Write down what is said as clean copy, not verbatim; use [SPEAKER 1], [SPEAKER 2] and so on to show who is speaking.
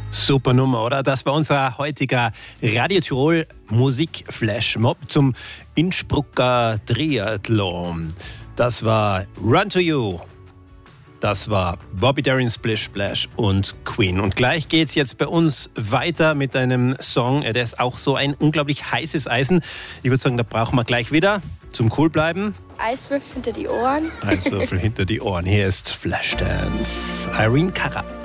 [SPEAKER 1] Super Nummer, oder? Das war unser heutiger Radio Tirol Musik-Flashmob zum Innsbrucker Triathlon. Das war Run to You. Das war Bobby Darin, Splish Splash und Queen. Und gleich geht's jetzt bei uns weiter mit einem Song, der ist auch so ein unglaublich heißes Eisen. Ich würde sagen, da brauchen wir gleich wieder zum cool bleiben.
[SPEAKER 2] Eiswürfel hinter die Ohren.
[SPEAKER 1] Eiswürfel hinter die Ohren. Hier ist Flashdance. Irene Cara.